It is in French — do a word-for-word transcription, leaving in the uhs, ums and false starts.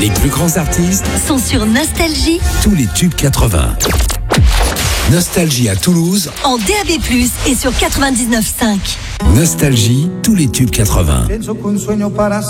Les plus grands artistes sont sur Nostalgie. Tous les tubes quatre-vingts. Nostalgie à Toulouse en D A B plus, et sur quatre-vingt-dix-neuf virgule cinq. Nostalgie, tous les tubes quatre-vingts.